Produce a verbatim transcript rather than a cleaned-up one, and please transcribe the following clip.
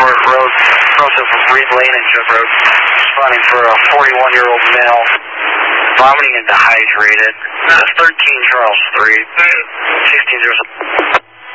North Road, process of Reed Lane and Jeff Road. Responding for a forty-one-year-old male, vomiting and dehydrated. That's thirteen Charles three, sixteen zero.